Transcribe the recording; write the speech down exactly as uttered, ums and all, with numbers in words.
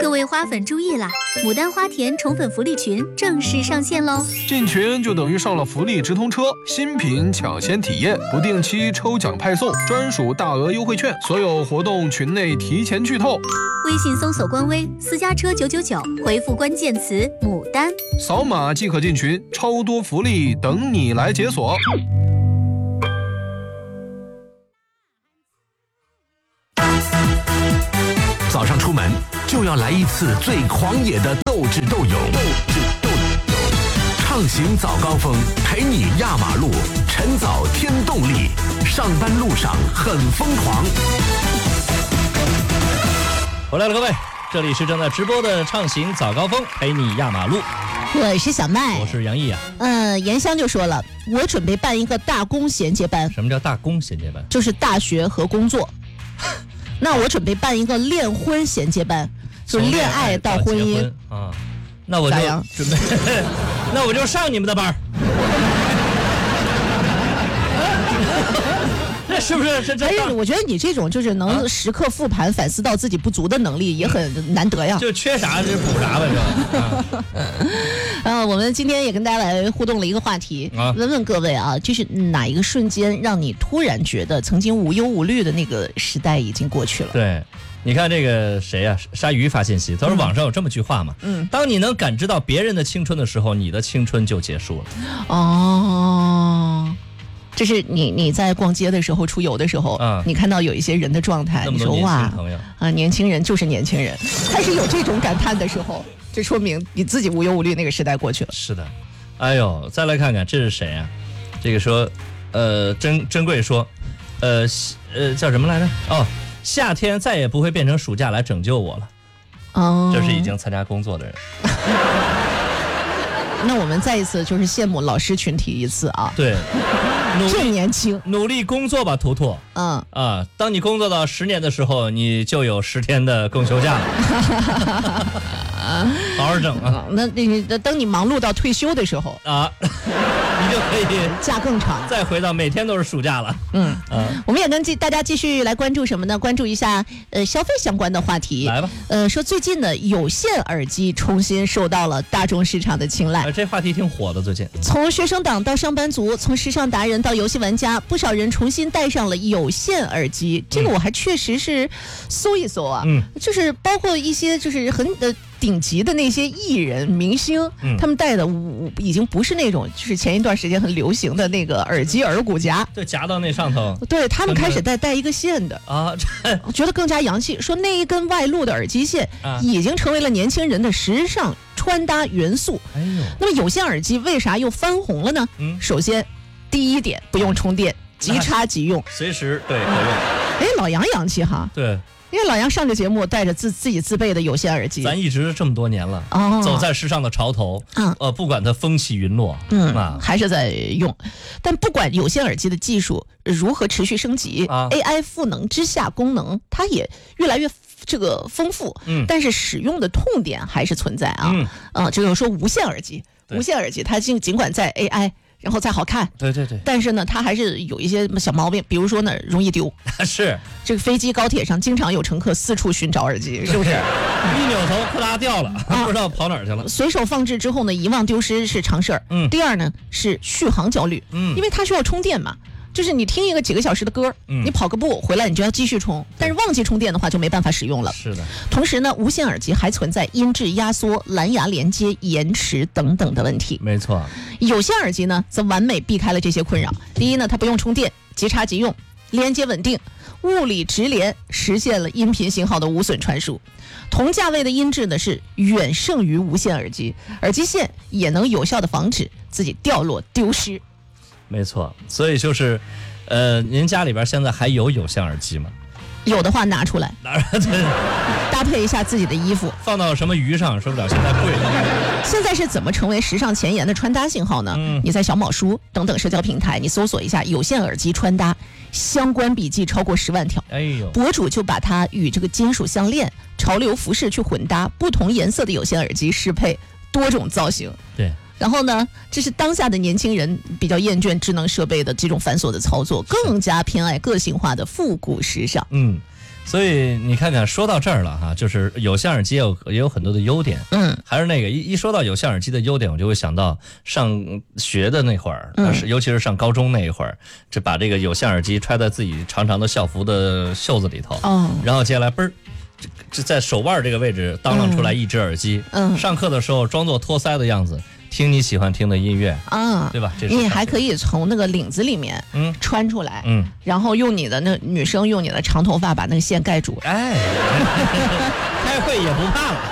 各位花粉注意啦！牡丹花田宠粉福利群正式上线喽！ 进群就等于上了福利直通车，新品抢先体验，不定期抽奖派送，专属大额优惠券，所有活动群内提前剧透。 微信搜索官微私家车九九九，回复关键词牡丹， 扫码即可进群，超多福利等你来解锁。 早上出门就要来一次最狂野的斗智斗勇，斗智斗勇，畅行早高峰，陪你压马路，晨早添动力，上班路上很疯狂。 回来了，各位，这里是正在直播的畅行早高峰，陪你压马路。 我是小麦， 我是杨毅啊。 嗯，严香就说了，我准备办一个大工衔接班。 什么叫大工衔接班？ 就是大学和工作。那我准备办一个恋婚衔接班，就是恋爱到婚姻啊。那我就准备，那我就上你们的班。那是不是是这？ 哎，我觉得你这种就是能时刻复盘、反思到自己不足的能力，也很难得呀。 就缺啥就补啥呗，是吧？ 呃，我们今天也跟大家来互动了一个话题，啊、问问各位啊，就是哪一个瞬间让你突然觉得曾经无忧无虑的那个时代已经过去了？ 对，你看这个谁呀、啊？鲨鱼发信息，他说网上有这么句话嘛，嗯，当你能感知到别人的青春的时候，你的青春就结束了。 哦。就是你你在逛街的时候出游的时候、啊、你看到有一些人的状态，你说哇啊，年轻人就是年轻人，开始有这种感叹的时候，这说明你自己无忧无虑那个时代过去了。 是的，哎呦，再来看看这是谁啊？这个说，呃，珍珍贵说，呃呃叫什么来着？哦，夏天再也不会变成暑假来拯救我了。哦，这是已经参加工作的人。 那我们再一次就是羡慕老师群体一次啊。 对。 正年轻， 努力工作吧，图图。嗯啊，当你工作到十年的时候，你就有十天的公休假了。好好整啊！ 那你等你忙碌到退休的时候啊， 你就可以假更长， 再回到每天都是暑假了。嗯啊，我们也跟大家继续来关注什么呢？关注一下呃消费相关的话题。 来吧。 呃，说最近呢，有线耳机重新受到了大众市场的青睐。 呃、这话题挺火的，最近。 从学生党到上班族，从时尚达人到游戏玩家，不少人重新戴上了有线耳机。这个我还确实是搜一搜啊，嗯，就是包括一些就是很呃。顶级的那些艺人明星、嗯、他们戴的已经不是那种就是前一段时间很流行的那个耳机耳骨夹， 对，夹到那上头， 对，他们开始戴带一个线的啊，我觉得更加洋气。说那一根外露的耳机线已经成为了年轻人的时尚穿搭元素。哎呦，那么有线耳机为啥又翻红了呢？嗯，首先第一点不用充电，即插即用， 随时对可用。 哎，老杨洋气哈。 对。 因为老杨上这节目带着自自己自备的有线耳机， 咱一直这么多年了，哦、走在时尚的潮头，嗯，呃，不管它风起云落， 嗯啊，还是在用。但不管有线耳机的技术如何持续升级、啊、，A I 赋能之下，功能它也越来越这个丰富，嗯，但是使用的痛点还是存在啊，嗯，啊，就是说无线耳机，无线耳机它尽尽管在 A I。然后再好看， 对对对， 但是呢，它还是有一些小毛病，比如说呢，容易丢。 是这个飞机、高铁上经常有乘客四处寻找耳机，是不是？ 一扭头，啪嗒掉了，啊、不知道跑哪儿去了。 随手放置之后呢，遗忘丢失是常事儿。嗯。第二呢是续航焦虑，嗯，因为它需要充电嘛。就是你听一个几个小时的歌、嗯，你跑个步回来你就要继续充，但是忘记充电的话就没办法使用了。 是的。 同时呢，无线耳机还存在音质压缩、蓝牙连接延迟等等的问题。 没错。 有线耳机呢，则完美避开了这些困扰。第一呢，它不用充电，即插即用，连接稳定，物理直连，实现了音频信号的无损传输。同价位的音质呢是远胜于无线耳机，耳机线也能有效的防止自己掉落丢失。 没错，所以就是，呃，您家里边现在还有有线耳机吗？ 有的话拿出来， 拿出来， 搭配一下自己的衣服， 放到什么鱼上，受不了，现在贵了。 现在是怎么成为时尚前沿的穿搭信号呢？嗯、你在小某书等等社交平台，你搜索一下有线耳机穿搭，相关笔记超过十万条。哎呦，博主就把它与这个金属项链、潮流服饰去混搭，不同颜色的有线耳机适配多种造型。 对。 然后呢，这是当下的年轻人比较厌倦智能设备的这种繁琐的操作，更加偏爱个性化的复古时尚。 嗯， 所以你看看，说到这儿了哈，就是有线耳机也有也有很多的优点。 嗯， 还是那个一一说到有线耳机的优点，我就会想到上学的那会儿，嗯，尤其是上高中那一会儿，这把这个有线耳机揣在自己长长的校服的袖子里头，哦，然后接下来嘣儿。这在手腕这个位置当啷出来一只耳机，嗯，上课的时候装作托腮的样子，听你喜欢听的音乐，啊，对吧？这是你还可以从那个领子里面，嗯，穿出来，嗯，然后用你的那女生用你的长头发把那个线盖住， 哎，开会也不怕了。